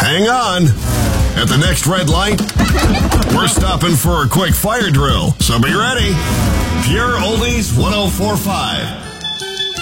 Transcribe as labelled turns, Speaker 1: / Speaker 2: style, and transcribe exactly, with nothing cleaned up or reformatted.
Speaker 1: hang on. At the next red light, we're stopping for a quick fire drill, so be ready. Pure Oldies one oh four point five.